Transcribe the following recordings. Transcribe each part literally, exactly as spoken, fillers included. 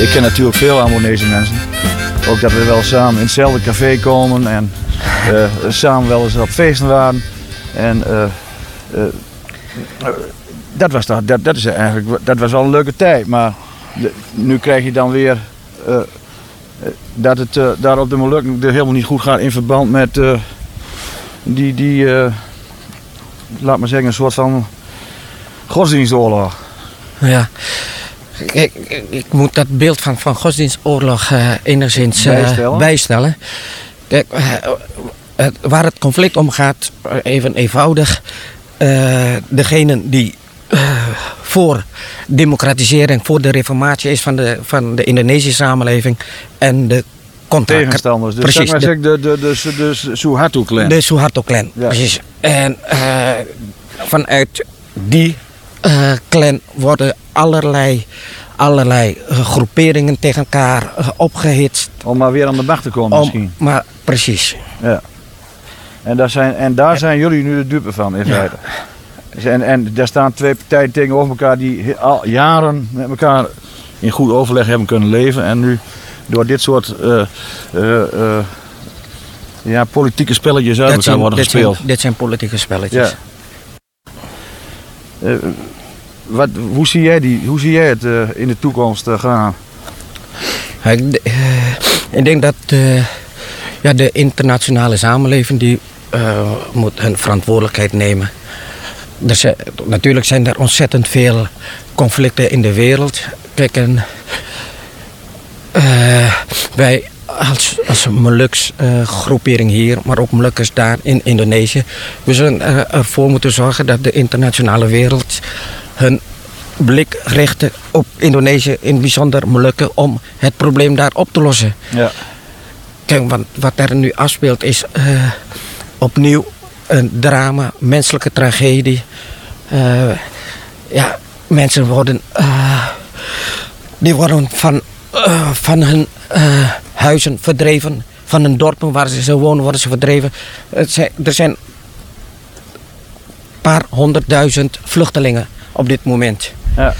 ik ken natuurlijk veel Ambonese mensen. Ook dat we wel samen in hetzelfde café komen en uh, samen wel eens op feesten waren. En uh, uh, uh, dat, was toch, dat, dat, is eigenlijk, dat was wel een leuke tijd. Maar de, nu krijg je dan weer uh, dat het uh, daar op de Molukken helemaal niet goed gaat in verband met uh, die, die uh, laat maar zeggen, een soort van godsdienstoorlog. Ja. Ik, ik, ik moet dat beeld van, van godsdienstoorlog uh, enigszins uh, bijstellen. bijstellen. Kijk, uh, het, waar het conflict om gaat, even eenvoudig. Uh, degene die uh, voor democratisering, voor de reformatie is van de, van de Indonesische samenleving en de contra- tegenstanders. Dus precies, zeg maar de, de, de, de, de Suharto-clan. De Suharto-clan, ja. Precies. En uh, vanuit die uh, clan worden allerlei, allerlei uh, groeperingen tegen elkaar uh, opgehitst. Om maar weer aan de macht te komen om, misschien. Maar precies. Ja. En daar zijn, en daar zijn jullie nu de dupe van in feite. Ja. En, en daar staan twee partijen tegenover elkaar die al jaren met elkaar in goed overleg hebben kunnen leven. En nu door dit soort uh, uh, uh, ja, politieke spelletjes uit elkaar worden dit gespeeld. Zijn, dit zijn politieke spelletjes. Ja. Uh, wat, hoe, zie jij die, hoe zie jij het uh, in de toekomst uh, gaan? Ik, uh, ik denk dat uh, ja, de internationale samenleving die uh, moet hun verantwoordelijkheid nemen. Er zijn, natuurlijk zijn er ontzettend veel conflicten in de wereld. Kijk, en, uh, wij als, als Moluks uh, groepering hier, maar ook Molukkers daar in Indonesië, we zullen uh, ervoor moeten zorgen dat de internationale wereld hun blik richten op Indonesië, in het bijzonder Molukken, om het probleem daar op te lossen. Ja. Kijk, want wat er nu afspeelt is uh, opnieuw een drama, menselijke tragedie. Uh, ja, mensen worden, uh, die worden van, uh, van hun uh, huizen verdreven, van hun dorpen waar ze zo wonen worden ze verdreven. Het zijn, er zijn een paar honderdduizend vluchtelingen op dit moment. Ja.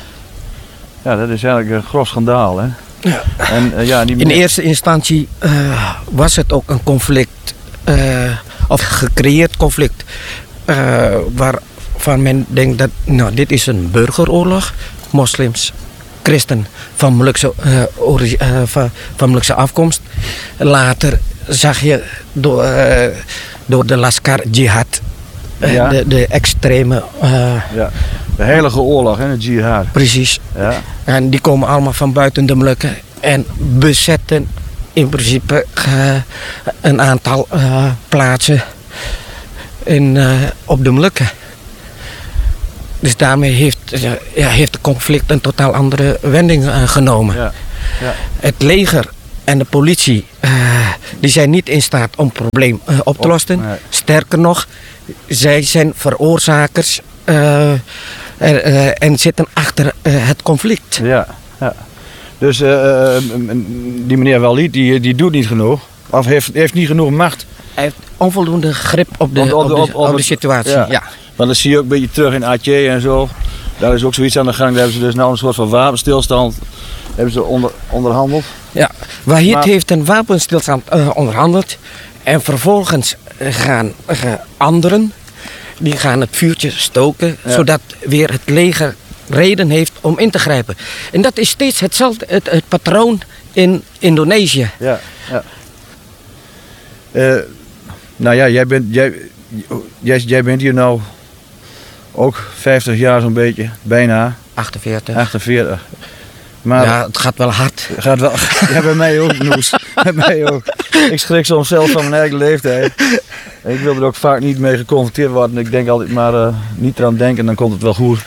Ja, dat is eigenlijk een groot schandaal, hè? Ja. En, uh, ja, die in eerste instantie uh, was het ook een conflict, uh, of gecreëerd conflict, uh, waarvan men denkt dat nou, dit is een burgeroorlog, moslims, christen van Molukse, uh, ori- uh, van, van Molukse afkomst. Later zag je door, uh, door de Laskar Jihad, uh, ja. de, de extreme... Uh, ja. De heilige oorlog, hè, de jihad. Precies. Ja. En die komen allemaal van buiten de Molukken en bezetten in principe uh, een aantal uh, plaatsen in, uh, op de Molukken. Dus daarmee heeft, uh, ja, heeft het conflict een totaal andere wending uh, genomen. Ja. Ja. Het leger en de politie uh, die zijn niet in staat om het probleem uh, op te lossen. Nee. Sterker nog, zij zijn veroorzakers uh, er, uh, en zitten achter uh, het conflict. Ja, ja. Dus uh, die meneer Walid, die, die doet niet genoeg. Of heeft, heeft niet genoeg macht. Hij heeft onvoldoende grip op de, op, op, op de, op, op, op de het, situatie. Ja. Ja. Want dat zie je ook een beetje terug in Aceh en zo. Daar is ook zoiets aan de gang. Daar hebben ze dus nou een soort van wapenstilstand hebben ze onder, onderhandeld. Ja, Wahid Maar... heeft een wapenstilstand uh, onderhandeld. En vervolgens gaan uh, anderen, die gaan het vuurtje stoken, ja. Zodat weer het leger reden heeft om in te grijpen. En dat is steeds hetzelfde, het, het patroon in Indonesië. Ja, ja. Uh, nou ja, jij bent, jij, jij, jij bent hier nou ook vijftig jaar zo'n beetje, bijna. achtenveertig. achtenveertig. Maar ja, het gaat wel hard. Gaat wel, ja, bij mij ook, Noes. Bij mij ook. Ik schrik soms zelf van mijn eigen leeftijd. Ik wil er ook vaak niet mee geconfronteerd worden. Ik denk altijd maar uh, niet eraan denken, dan komt het wel goed.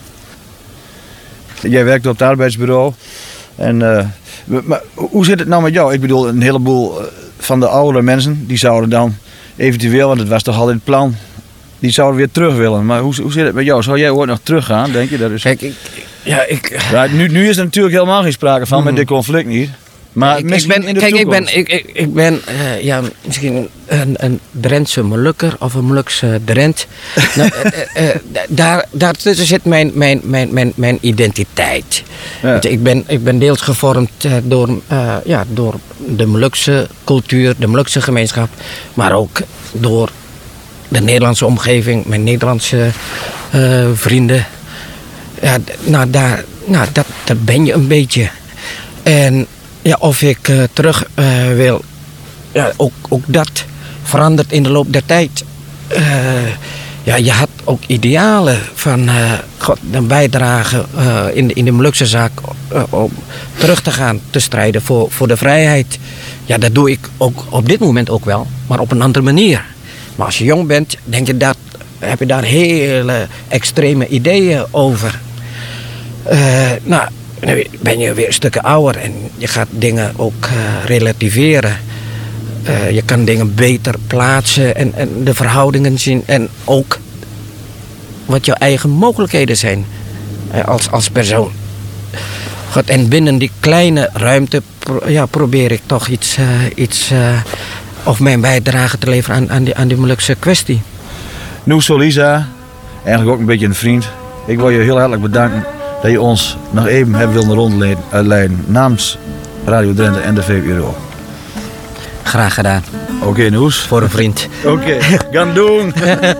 Jij werkt op het arbeidsbureau. En, uh, maar hoe zit het nou met jou? Ik bedoel, een heleboel van de oudere mensen, die zouden dan eventueel, want het was toch al in het plan, die zouden weer terug willen. Maar hoe, hoe zit het met jou? Zou jij ooit nog teruggaan, denk je? Dat is... Kijk, ik... Ja, ik... Ja, nu, nu is er natuurlijk helemaal geen sprake van, mm. met dit conflict niet. Maar ik, ik misschien ben, in de kijk, ik toekomst. ben, ik, ik, ik ben uh, ja, misschien een, een Drentse Molukker of een Molukse Drent. nou, uh, uh, daar, daartussen zit mijn, mijn, mijn, mijn, mijn identiteit. Ja. Want ik, ben, ik ben deels gevormd uh, door, uh, ja, door de Molukse cultuur, de Molukse gemeenschap. Maar ook door de Nederlandse omgeving, mijn Nederlandse uh, vrienden. Ja, d- nou, daar, nou dat, dat ben je een beetje. En ja, of ik uh, terug uh, wil, ja, ook, ook dat verandert in de loop der tijd. Uh, ja, je had ook idealen van uh, God, een bijdrage uh, in, de, in de Molukse zaak uh, om terug te gaan te strijden voor, voor de vrijheid. Ja, dat doe ik ook op dit moment ook wel, maar op een andere manier. Maar als je jong bent, denk je dat, heb je daar hele extreme ideeën over. Uh, nou, nu ben je weer stukken ouder en je gaat dingen ook uh, relativeren. Uh, je kan dingen beter plaatsen en, en de verhoudingen zien. En ook wat jouw eigen mogelijkheden zijn uh, als, als persoon. God, en binnen die kleine ruimte pro- ja, probeer ik toch iets, uh, iets uh, of mijn bijdrage te leveren aan, aan, die, aan die Molukse kwestie. Noes Solisa, eigenlijk ook een beetje een vriend. Ik wil je heel hartelijk bedanken dat je ons nog even hebt willen rondleiden namens Radio Drenthe en de V V R O. Graag gedaan. Oké, okay, Noes. Voor een vriend. Oké, okay. Gaan doen.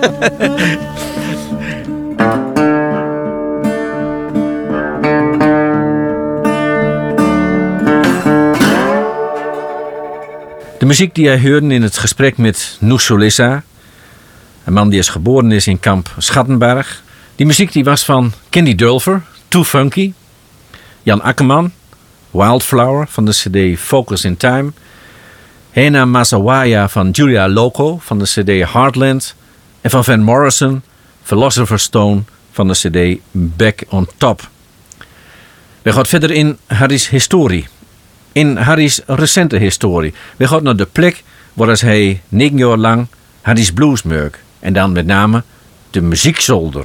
De muziek die jij hoorde in het gesprek met Noes Solisa, een man die is geboren is in kamp Schattenberg. Die muziek die was van Candy Dulfer, Too Funky, Jan Akkerman, Wildflower van de cd Focus in Time, Hena Masawaya van Julia Loco van de cd Heartland en van Van Morrison, Philosopher's Stone van de cd Back on Top. We gaan verder in Harry's historie. In Harry's recente historie. We gaan naar de plek waar hij negen jaar lang Harry's blues maakt. En dan met name de muziekzolder.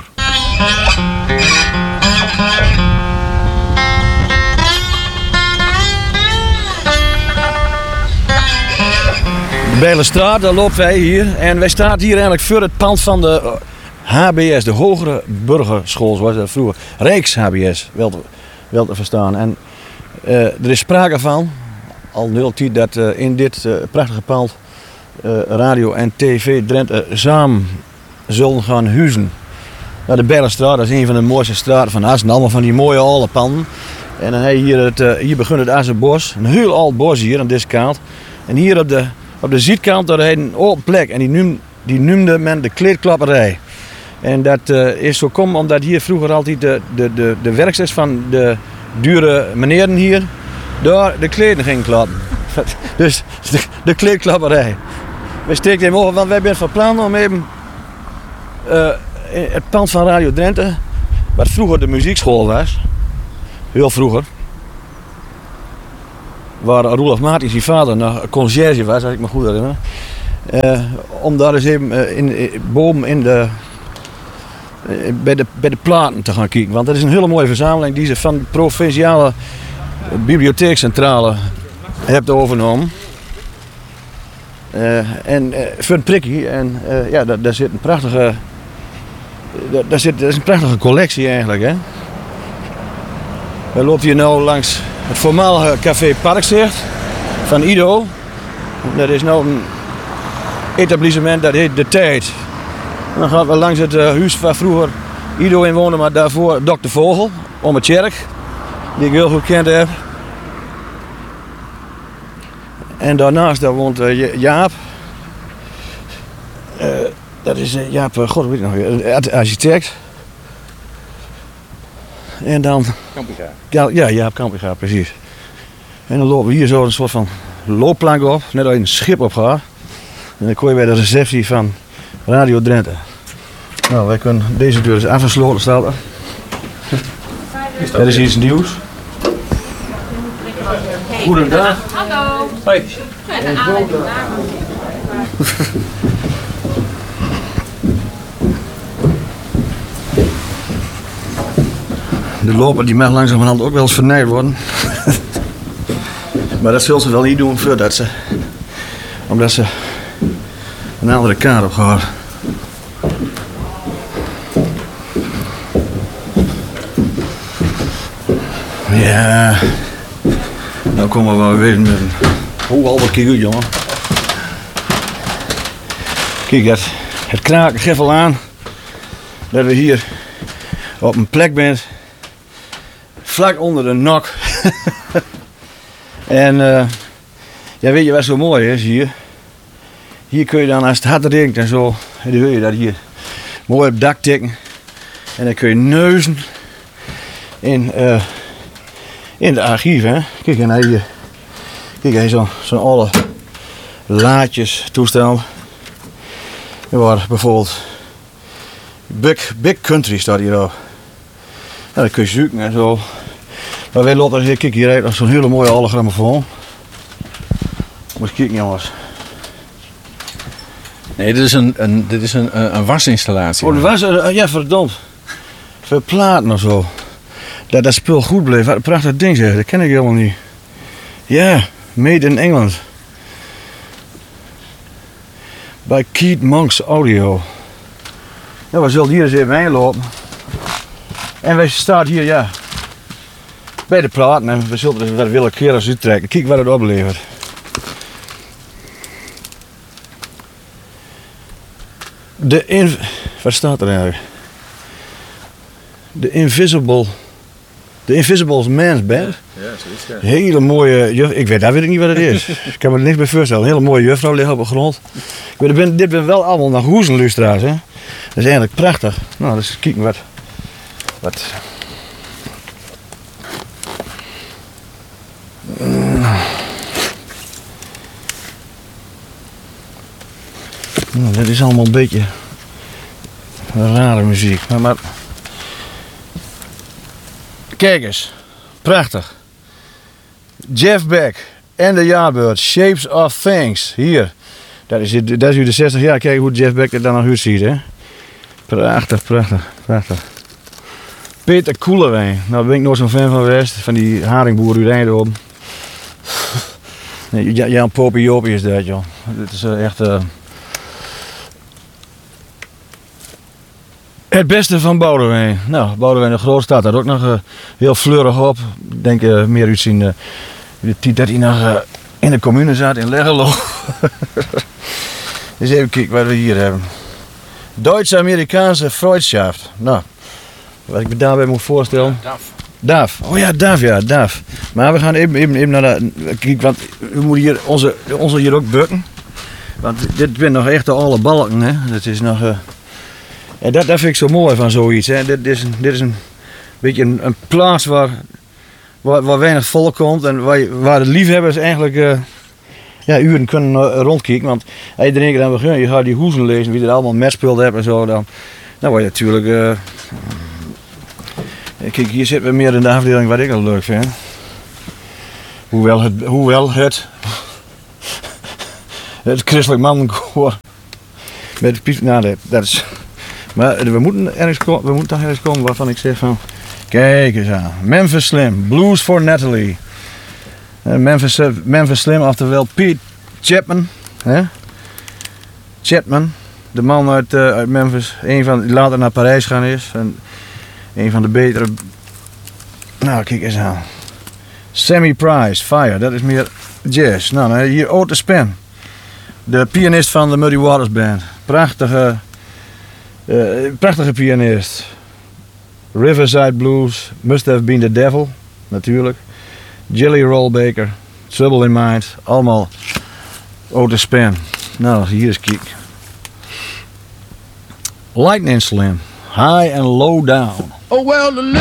De Bijlenstraat, daar lopen wij hier. En wij staan hier eigenlijk voor het pand van de H B S, de Hogere Burgerschool, zoals dat vroeger. Rijks-H B S, wel te, wel te verstaan. En uh, er is sprake van, al nul tijd, dat uh, in dit uh, prachtige pand uh, radio en tv Drenthe samen zullen gaan huizen. Nou, de Bijlenstraat, dat is een van de mooiste straten van Assen. Allemaal van die mooie oude panden. En dan heb je hier, het, uh, hier begint het Assenbos. Een heel oud bos hier aan deze kant. En hier op de, op de zuidkant daar een open plek. En die, noem, die noemde men de kleedklapperij. En dat uh, is zo kom omdat hier vroeger altijd de, de, de, de werksters van de dure meneren hier daar de kleden gingen klappen. Dus de, de kleedklapperij. We steken hem over, want wij zijn van plan om even uh, het pand van Radio Drenthe, wat vroeger de muziekschool was, heel vroeger, waar Roelof Maartens, zijn vader, nog conciërge was, als ik me goed herinner. Uh, om daar eens even uh, in, in, boven in de, uh, bij, de, bij de platen te gaan kijken. Want dat is een hele mooie verzameling die ze van de provinciale bibliotheekcentrale hebt overgenomen. Uh, en uh, voor een prikkie. En uh, ja, daar, daar zit een prachtige. Daar, daar zit, dat is een prachtige collectie eigenlijk. Hè? We lopen hier nu langs het voormalige café Parkzicht van Ido. Dat is nu een etablissement dat heet De Tijd. En dan gaan we langs het uh, huis waar vroeger Ido in woonde, maar daarvoor dokter Vogel, om het kerk, die ik heel goed kend heb. En daarnaast daar woont uh, Jaap. Uh, dat is uh, Jaap, uh, god weet ik nog weer, architect. En dan... Kampiga. Ja, ja, Jaap Kampiga, precies. En dan lopen we hier zo een soort van loopplank op, net als je een schip op gaat. En dan kom je bij de receptie van Radio Drenthe. Nou, wij kunnen, deze deur is afgesloten, staat er. Er is iets nieuws. Goedendag. Hallo. Hoi. En aanleiding De loper die mag langzamerhand ook wel eens vernijд worden. Maar dat zullen ze wel niet doen voordat ze... Omdat ze een andere kaart op gehad. Ja... Nou komen we wel weer met een... Hoe al wat kijk uit, jongen. Kijk, het, het kraken geeft al aan dat we hier op een plek zijn, vlak onder de nok. En uh, ja, weet je wat zo mooi is hier? Hier kun je dan, als het hard regent en zo, en dan wil je dat hier mooi op het dak tikken. En dan kun je neuzen in, uh, in de archief. Hè? Kijk, en hier, kijk, hier zo'n zo'n alle laadjes toestel. Waar bijvoorbeeld Big, Big Country staat hier op. Ja, dan kun je zoeken en zo. Maar wij lopen hier, kijk hier uit, zo'n hele mooie alle grammofoon. Moet je kijken, jongens. Nee, dit is een, een, dit is een, een wasinstallatie. Oh, dat was, uh, ja, verdomd. Voor platen of zo. Dat dat spul goed bleef. Wat een prachtig ding zeg, dat ken ik helemaal niet. Ja, made in England. Bij Keith Monk's Audio. Ja, we zullen hier eens even heen lopen. En wij staan hier, ja, bij de platen en we zullen er wat willekeurig uittrekken. Kijk wat het oplevert. De in... Wat staat er eigenlijk? De Invisible... De Invisible Man's Band. Ja, zo is het. Hele mooie juf... Ik weet, daar weet ik niet wat het is. Ik kan me er niks bij voorstellen. Een hele mooie juffrouw ligt op de grond. Ik weet, ben, dit ben wel allemaal naar hoezenlustra's, hè. Dat is eigenlijk prachtig. Nou, dus kijken wat... Wat... Nou, dit is allemaal een beetje rare muziek. Maar, maar... Kijk eens. Prachtig. Jeff Beck en de Yardbirds. Shapes of Things. Hier. Dat is, dat is u de zestig jaar. Kijk hoe Jeff Beck er dan nog uit ziet. Hè? Prachtig, prachtig, prachtig. Peter Koelewijn. Nou, daar ben ik nooit zo'n fan van geweest. Van die haringboer uit Eindhoven. Nee, ja, Jan Popiopie is dat, joh. Dit is uh, echt... Uh... Het beste van Boudewijn. Nou, Boudewijn de Groot staat daar ook nog uh, heel fleurig op. Ik denk uh, meer uitzien uh, de tijd dat hij nog uh, in de commune zat in Leggerlo. Dus even kijken wat we hier hebben. Duits-Amerikaanse Freundschaft. Nou, wat ik me daarbij moet voorstellen. Daf. Daf. Oh ja, Daf, ja, Daf. Maar we gaan even, even, even naar de... Kijk, want we moeten hier onze, onze hier ook bukken. Want dit zijn nog echt de alle balken, hè. Dat is nog... Uh, En dat, dat vind ik zo mooi van zoiets. Hè. Dit, dit, is een, dit is een beetje een, een plaats waar, waar, waar weinig volk komt en waar, waar de liefhebbers eigenlijk uh, ja, uren kunnen uh, rondkijken. Want als je er één keer aan begint, je gaat die hoezen lezen, wie er allemaal metspul hebt en zo, dan, dan word je natuurlijk... Uh, kijk, hier zitten we meer in de afdeling wat ik al leuk vind. Hoewel het, hoewel het, het christelijk mannenkoor met Piet, nou, dat is... Maar we moeten ergens komen, we moeten toch ergens komen waarvan ik zeg van... Kijk eens aan. Memphis Slim. Blues for Natalie. Uh, Memphis, uh, Memphis Slim, oftewel Pete Chapman. Hè? Chapman. De man uit, uh, uit Memphis. Een van die later naar Parijs gaan is. En een van de betere... Nou, kijk eens aan. Sammy Price. Fire. Dat is meer jazz. Nou, nou hier Otis Spann. De pianist van de Muddy Waters Band. Prachtige... Uh, prachtige pianist. Riverside Blues, Must Have Been the Devil, natuurlijk. Jelly Roll Baker, Trouble in Mind, allemaal Otis Spann. Nou, hier is kiek. Lightning Slim, High and Low Down. Oh well, the